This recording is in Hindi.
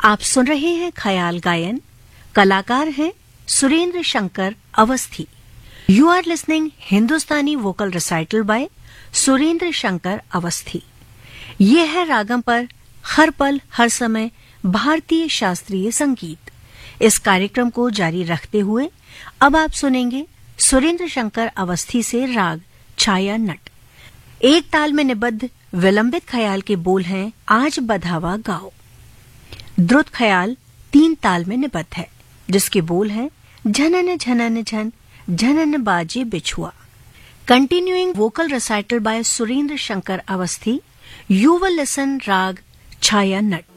आप सुन रहे हैं ख्याल गायन। कलाकार हैं Surendra Shankar Awasthi. You are listening Hindustani vocal recital bye Surendra Shankar Awasthi. ये है रागम पर हर पल हर समय भारतीय शास्त्रीय संगीत। इस कार्यक्रम को जारी रखते हुए अब आप सुनेंगे सुरेंद्र शंकर अवस्थी से राग छाया नट। एक ताल में निबद्ध विलंबित ख्याल के बोल हैं आज बधावा गाओ। द्रुत ख्याल 3 ताल में निबद्ध है, जिसके बोल हैं झनन झनन झन झनन बाजे बिछुआ। Continuing vocal recital bye Surendra Shankar Awasthi, you will listen राग छाया नट।